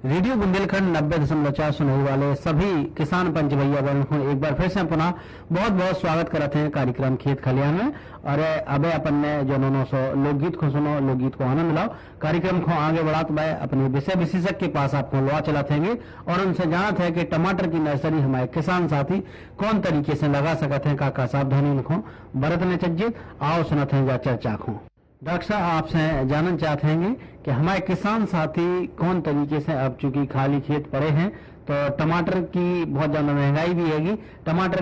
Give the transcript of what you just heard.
Radio Bundelkhand 90.4 सुनने वाले सभी किसान पंच भैया बहन को एक बार फिर से पुनः बहुत बहुत स्वागत करते हैं कार्यक्रम खेत खलियान में। और अब अपन ने जो 900 लोकगीत को सुनो, लोकगीत को आनंद लाओ, कार्यक्रम को आगे बढ़ाते भाई अपने विषय विशेषज्ञ के पास आपको लवा चलाते हैं और उनसे जानते हैं कि टमाटर की नर्सरी हमारे किसान साथी कौन तरीके से लगा सकते हैं, का सावधानी उनको बरतने चाहिए। आओ सुनते हैं चर्चा को। डॉक्टर साहब आपसे जानना चाहते हैं कि हमारे किसान साथी कौन तरीके से, अब चूंकि खाली खेत पड़े हैं तो टमाटर की बहुत ज्यादा महंगाई भी हैगी, टमाटर